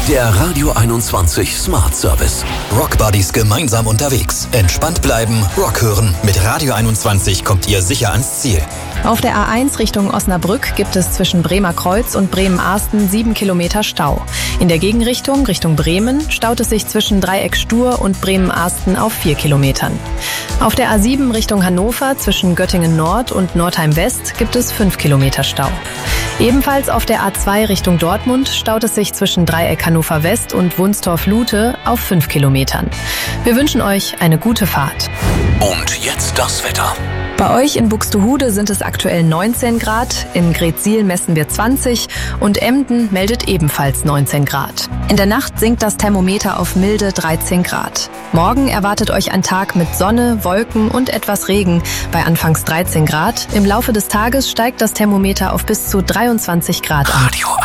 Der Radio 21 Smart Service. Rockbuddies gemeinsam unterwegs. Entspannt bleiben, Rock hören. Mit Radio 21 kommt ihr sicher ans Ziel. Auf der A1 Richtung Osnabrück gibt es zwischen Bremer Kreuz und Bremen-Arsten 7 Kilometer Stau. In der Gegenrichtung, Richtung Bremen, staut es sich zwischen Dreieck Stur und Bremen-Arsten auf 4 Kilometern. Auf der A7 Richtung Hannover zwischen Göttingen Nord und Nordheim West gibt es 5 Kilometer Stau. Ebenfalls auf der A2 Richtung Dortmund staut es sich zwischen Dreieck Hannover West und Wunstorf-Lute auf 5 Kilometern. Wir wünschen euch eine gute Fahrt. Und jetzt das Wetter. Bei euch in Buxtehude sind es aktuell 19 Grad, in Greetsiel messen wir 20 und Emden meldet ebenfalls 19 Grad. In der Nacht sinkt das Thermometer auf milde 13 Grad. Morgen erwartet euch ein Tag mit Sonne, Wolken und etwas Regen bei anfangs 13 Grad. Im Laufe des Tages steigt das Thermometer auf bis zu 23 Grad an. Radio